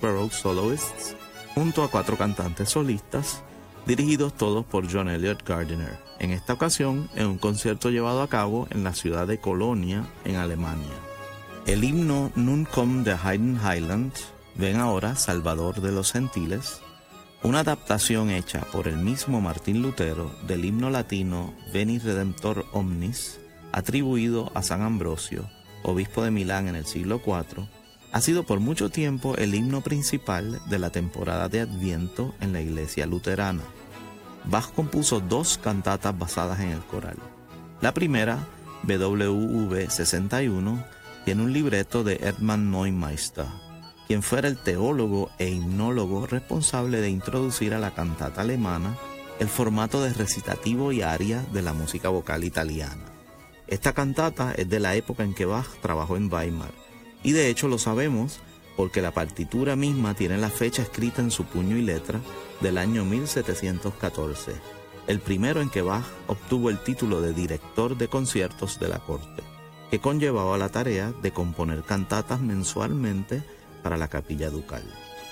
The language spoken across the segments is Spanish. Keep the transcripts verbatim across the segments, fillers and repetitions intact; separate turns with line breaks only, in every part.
Baroque Soloists, junto a cuatro cantantes solistas, dirigidos todos por John Eliot Gardiner, en esta ocasión en un concierto llevado a cabo en la ciudad de Colonia, en Alemania. El himno Nun komm der Heiden Heiland, ven ahora Salvador de los Gentiles, una adaptación hecha por el mismo Martín Lutero del himno latino Veni Redemptor Omnis, atribuido a San Ambrosio, obispo de Milán en el siglo cuatro, ha sido por mucho tiempo el himno principal de la temporada de Adviento en la iglesia luterana. Bach compuso dos cantatas basadas en el coral. La primera, B W V sesenta y uno, tiene un libreto de Erdmann Neumeister, quien fuera el teólogo e himnólogo responsable de introducir a la cantata alemana el formato de recitativo y aria de la música vocal italiana. Esta cantata es de la época en que Bach trabajó en Weimar, y de hecho lo sabemos porque la partitura misma tiene la fecha escrita en su puño y letra del año mil setecientos catorce, el primero en que Bach obtuvo el título de director de conciertos de la corte, que conllevaba la tarea de componer cantatas mensualmente para la capilla ducal.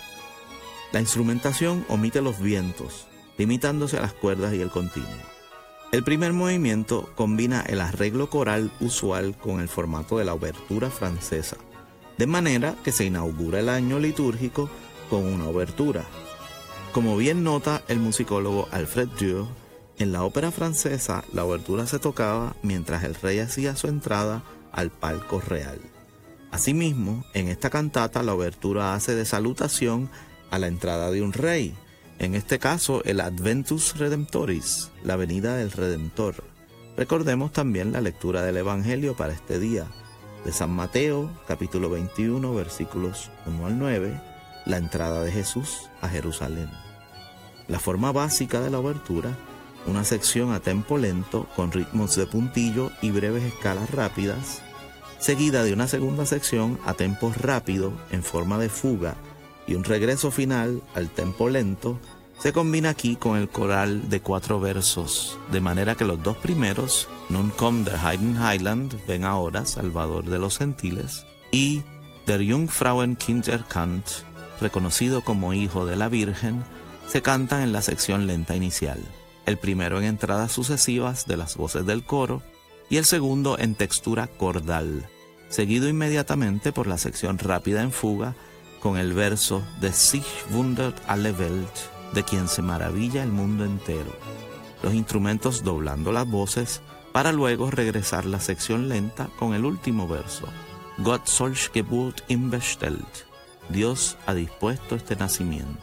La instrumentación omite los vientos, limitándose a las cuerdas y el continuo. El primer movimiento combina el arreglo coral usual con el formato de la obertura francesa, de manera que se inaugura el año litúrgico con una obertura. Como bien nota el musicólogo Alfred Dieu, en la ópera francesa la obertura se tocaba mientras el rey hacía su entrada al palco real. Asimismo, en esta cantata la obertura hace de salutación a la entrada de un rey, en este caso el Adventus Redemptoris, la venida del Redentor. Recordemos también la lectura del Evangelio para este día, de San Mateo, capítulo veintiuno, versículos uno al nueve, la entrada de Jesús a Jerusalén. La forma básica de la obertura, una sección a tempo lento con ritmos de puntillo y breves escalas rápidas, seguida de una segunda sección a tempo rápido en forma de fuga y un regreso final al tempo lento, se combina aquí con el coral de cuatro versos, de manera que los dos primeros, Nun komm der Heiden Heiland, ven ahora Salvador de los Gentiles, y Der Jungfrauenkind erkannt, reconocido como hijo de la Virgen, se cantan en la sección lenta inicial, el primero en entradas sucesivas de las voces del coro, y el segundo en textura cordal, seguido inmediatamente por la sección rápida en fuga con el verso de Sich wundert alle Welt, de quien se maravilla el mundo entero, los instrumentos doblando las voces para luego regresar la sección lenta con el último verso, Gott solch Geburt ihm bestellt, Dios ha dispuesto este nacimiento.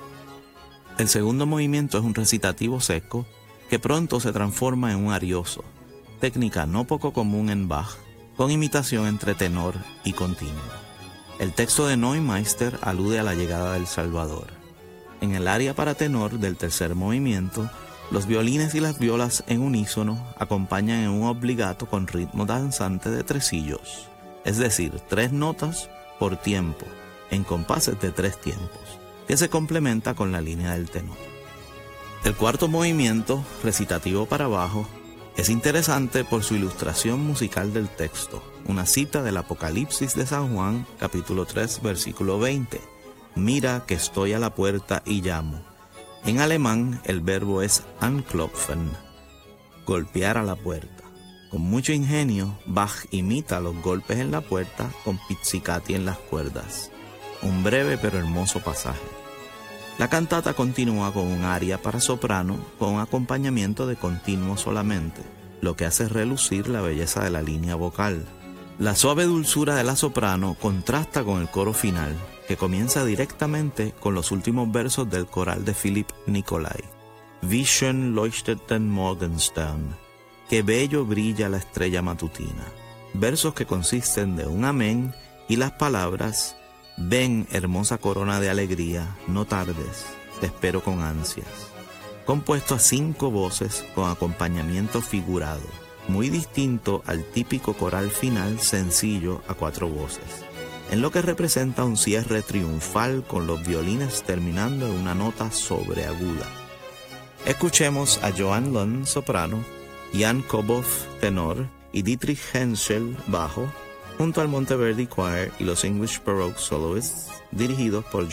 El segundo movimiento es un recitativo seco que pronto se transforma en un arioso, técnica no poco común en Bach, con imitación entre tenor y continuo. El texto de Neumeister alude a la llegada del Salvador. En el aria para tenor del tercer movimiento, los violines y las violas en unísono acompañan en un obligato con ritmo danzante de tresillos, es decir, tres notas por tiempo, en compases de tres tiempos, que se complementa con la línea del tenor. El cuarto movimiento, recitativo para bajo, es interesante por su ilustración musical del texto, una cita del Apocalipsis de San Juan, capítulo tres, versículo veinte. Mira que estoy a la puerta y llamo. En alemán el verbo es anklopfen, golpear a la puerta. Con mucho ingenio, Bach imita los golpes en la puerta con pizzicati en las cuerdas. Un breve pero hermoso pasaje. La cantata continúa con un aria para soprano con un acompañamiento de continuo solamente, lo que hace relucir la belleza de la línea vocal. La suave dulzura de la soprano contrasta con el coro final, que comienza directamente con los últimos versos del coral de Philipp Nicolai. Wie schön leuchtet den Morgenstern, qué bello brilla la estrella matutina. Versos que consisten de un amén y las palabras: ven, hermosa corona de alegría, no tardes, te espero con ansias. Compuesto a cinco voces con acompañamiento figurado, muy distinto al típico coral final sencillo a cuatro voces, en lo que representa un cierre triunfal con los violines terminando en una nota sobreaguda. Escuchemos a Johann Lund, soprano, Jan Koboff, tenor, y Dietrich Henschel, bajo, junto al Monteverdi Choir y los English Baroque Soloists, dirigidos por